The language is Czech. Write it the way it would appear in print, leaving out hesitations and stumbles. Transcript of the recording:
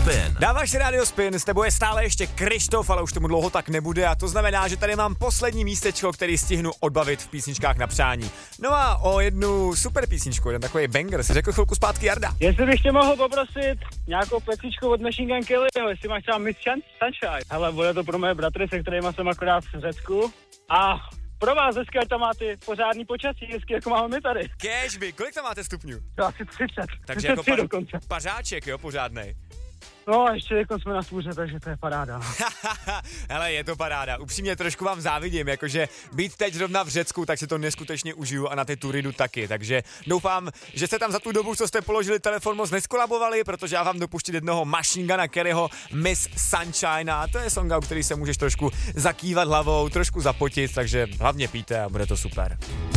Spin. Dáváš si Radio Spin, s tebou je stále ještě Krištof, ale už tomu dlouho tak nebude a to znamená, že tady mám poslední místečko, který stihnu odbavit v písničkách na přání. No a o jednu super písničku, jeden takový banger, si řekl chvilku zpátky Jarda. Jestli bych tě mohl poprosit nějakou pecičku od Machine Gun Kellyho, jestli máš třeba Miss Sunshine. Hele, bude to pro moje bratry, se kterými jsem akorát v Řecku. A pro vás hezké, tam máte pořádný počasí, hezky jako máme my tady. Kéžby, kolik tam máte stupňů? Asi 30. Takže jako dokonce. pařáček, jo, pořádnej. No, ještě jako jsme na svůře, takže to je paráda. Hele, je to paráda. Upřímně trošku vám závidím, jakože být teď zrovna v Řecku, tak si to neskutečně užiju a na ty tury jdu taky. Takže doufám, že jste tam za tu dobu, co jste položili telefon, moc neskolabovali, protože já vám dopuštit jednoho Machine Guna Kellyho Miss Sunshine a to je song, u který se můžeš trošku zakývat hlavou, trošku zapotit, takže hlavně pijte a bude to super.